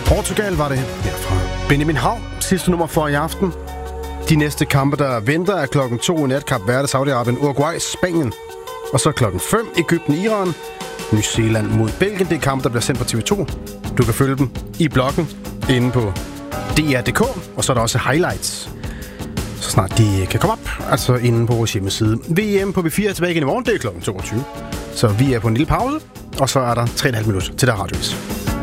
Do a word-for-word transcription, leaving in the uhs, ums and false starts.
Portugal var det herfra. Benjamin Hav, sidste nummer for i aften. De næste kampe, der venter, er klokken to i nat, Kap Verde, Saudi-Arabien, Uruguay, Spanien. Og så klokken fem, Egypten, Iran, New Zealand mod Belgien. Det er kampe, der bliver sendt på T V to. Du kan følge dem i bloggen inde på D R punktum D K, og så er der også highlights, så snart de kan komme op, altså inde på vores hjemmeside. V M på B fire er tilbage igen i morgen, det er klokken toogtyve. Så vi er på en lille pause, og så er der tre komma fem minutter til der radiovis.